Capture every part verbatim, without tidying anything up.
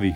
správy.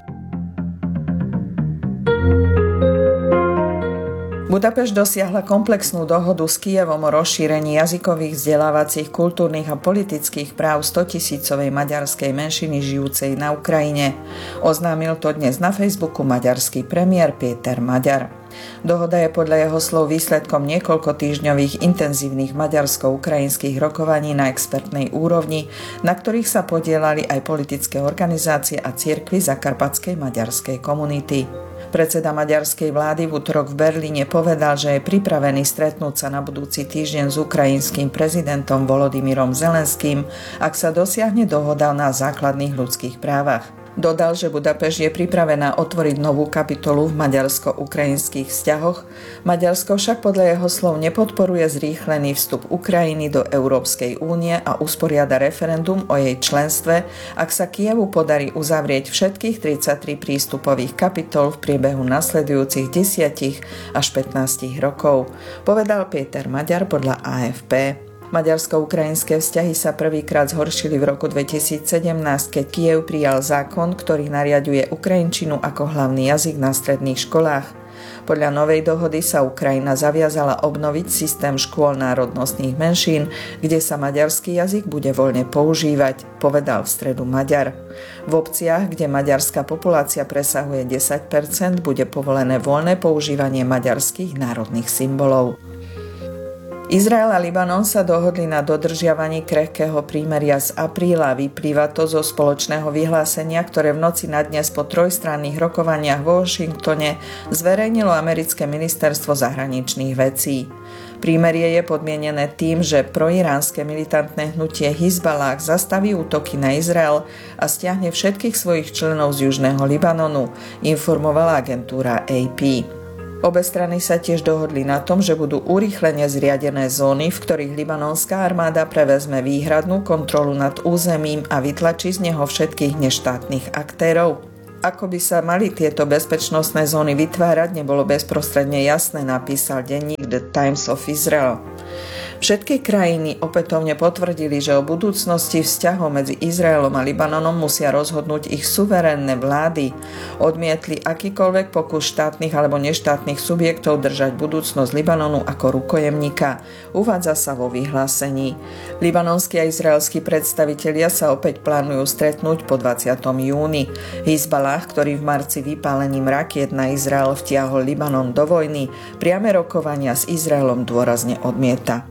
Budapešť dosiahla komplexnú dohodu s Kyjevom o rozšírení jazykových, vzdelávacích, kultúrnych a politických práv stotisícovej maďarskej menšiny žijúcej na Ukrajine. Oznámil to dnes na Facebooku maďarský premiér Péter Magyar. Dohoda je podľa jeho slov výsledkom niekoľkotýždňových intenzívnych maďarsko-ukrajinských rokovaní na expertnej úrovni, na ktorých sa podieľali aj politické organizácie a cirkvi zakarpatskej maďarskej komunity. Predseda maďarskej vlády v utorok v Berlíne povedal, že je pripravený stretnúť sa na budúci týždeň s ukrajinským prezidentom Volodymyrom Zelenským, ak sa dosiahne dohoda na základných ľudských právach. Dodal, že Budapešť je pripravená otvoriť novú kapitolu v maďarsko-ukrajinských vzťahoch. Maďarsko však podľa jeho slov nepodporuje zrýchlený vstup Ukrajiny do Európskej únie a usporiada referendum o jej členstve, ak sa Kyjevu podarí uzavrieť všetkých tridsaťtri prístupových kapitol v priebehu nasledujúcich desať až pätnásť rokov, povedal Péter Magyar podľa á ef pé. Maďarsko-ukrajinské vzťahy sa prvýkrát zhoršili v roku dvetisícsedemnásť, keď Kyjev prijal zákon, ktorý nariaďuje ukrajinčinu ako hlavný jazyk na stredných školách. Podľa novej dohody sa Ukrajina zaviazala obnoviť systém škôl národnostných menšín, kde sa maďarský jazyk bude voľne používať, povedal v stredu Magyar. V obciach, kde maďarská populácia presahuje desať percent, bude povolené voľné používanie maďarských národných symbolov. Izrael a Libanon sa dohodli na dodržiavaní krehkého prímeria z apríla. Vyplýva to zo spoločného vyhlásenia, ktoré v noci na dnes po trojstranných rokovaniach vo Washingtone zverejnilo americké ministerstvo zahraničných vecí. Prímerie je podmienené tým, že proiránske militantné hnutie Hizballah zastaví útoky na Izrael a stiahne všetkých svojich členov z južného Libanonu, informovala agentúra á pé. Obe strany sa tiež dohodli na tom, že budú urýchlene zriadené zóny, v ktorých libanonská armáda prevezme výhradnú kontrolu nad územím a vytlačí z neho všetkých neštátnych aktérov. Ako by sa mali tieto bezpečnostné zóny vytvárať, nebolo bezprostredne jasné, napísal denník The Times of Israel. Všetky krajiny opätovne potvrdili, že o budúcnosti vzťahov medzi Izraelom a Libanonom musia rozhodnúť ich suverénne vlády. Odmietli akýkoľvek pokus štátnych alebo neštátnych subjektov držať budúcnosť Libanonu ako rukojemníka, uvádza sa vo vyhlásení. Libanonskí a izraelskí predstavitelia sa opäť plánujú stretnúť po dvadsiatom júni. Hizballah, ktorý v marci vypálením rakiet na Izrael vtiahol Libanon do vojny, priame rokovania s Izraelom dôrazne odmieta.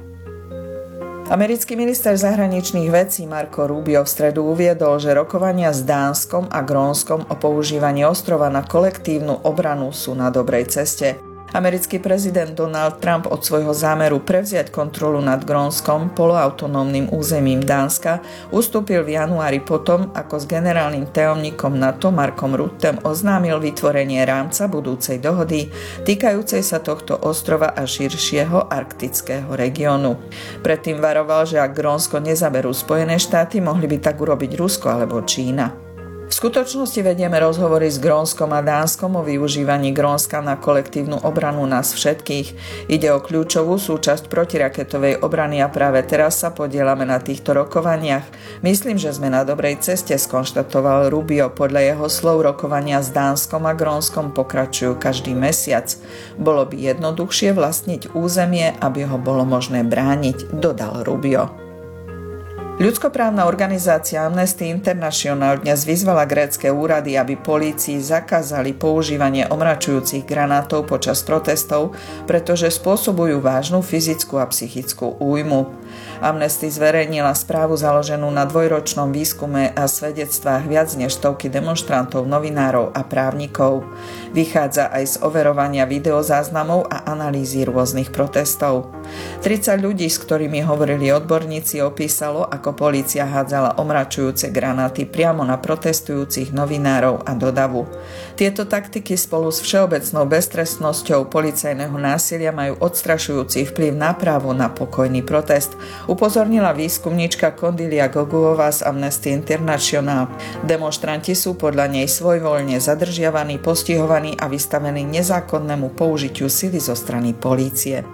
Americký minister zahraničných vecí Marco Rubio v stredu uviedol, že rokovania s Dánskom a Grónskom o používaní ostrova na kolektívnu obranu sú na dobrej ceste. Americký prezident Donald Trump od svojho zámeru prevziať kontrolu nad Grónskom, poloautonómnym územím Dánska, ustúpil v januári potom, ako s generálnym tajomníkom NATO Markom Ruttem oznámil vytvorenie rámca budúcej dohody týkajúcej sa tohto ostrova a širšieho arktického regiónu. Predtým varoval, že ak Grónsko nezaberú Spojené štáty, mohli by tak urobiť Rusko alebo Čína. V skutočnosti vedieme rozhovory s Grónskom a Dánskom o využívaní Grónska na kolektívnu obranu nás všetkých. Ide o kľúčovú súčasť protiraketovej obrany a práve teraz sa podieľame na týchto rokovaniach. Myslím, že sme na dobrej ceste, skonštatoval Rubio. Podľa jeho slov rokovania s Dánskom a Grónskom pokračujú každý mesiac. Bolo by jednoduchšie vlastniť územie, aby ho bolo možné brániť, dodal Rubio. Ľudskoprávna organizácia Amnesty International dnes vyzvala grécke úrady, aby polícii zakázali používanie omračujúcich granátov počas protestov, pretože spôsobujú vážnu fyzickú a psychickú újmu. Amnesty zverejnila správu založenú na dvojročnom výskume a svedectvách viac než stovky demonštrantov, novinárov a právnikov. Vychádza aj z overovania videozáznamov a analýzy rôznych protestov. tridsať ľudí, s ktorými hovorili odborníci, opísalo, ako polícia hádzala omračujúce granáty priamo na protestujúcich novinárov a do davu. Tieto taktiky spolu s všeobecnou beztrestnosťou policajného násilia majú odstrašujúci vplyv na právo na pokojný protest, upozornila výskumníčka Kondilia Goguová z Amnesty International. Demonštranti sú podľa nej svojvoľne zadržiavaní, postihovaní a vystavení nezákonnému použitiu sily zo strany polície.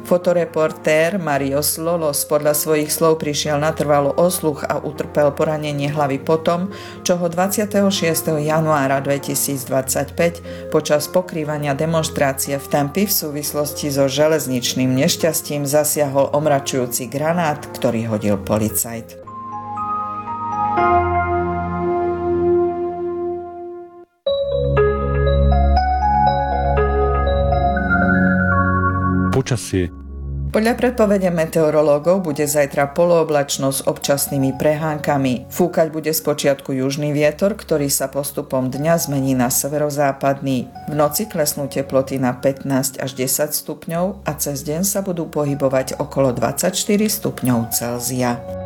Fotoreportér Marios Lolos podľa svojich slov prišiel natrvalo o sluch a utrpel poranenie hlavy potom, čo ho dvadsiateho šiesteho januára dvetisícdvadsaťpäť počas pokrývania demonštrácie v Tampi v súvislosti so železničným nešťastím zasiahol omračujúci granát, ktorý hodil policajt. Počasie. Podľa predpovede meteorológov bude zajtra polooblačno s občasnými prehánkami. Fúkať bude spočiatku južný vietor, ktorý sa postupom dňa zmení na severozápadný. V noci klesnú teploty na pätnásť až desať stupňov a cez deň sa budú pohybovať okolo dvadsaťštyri stupňov Celzia.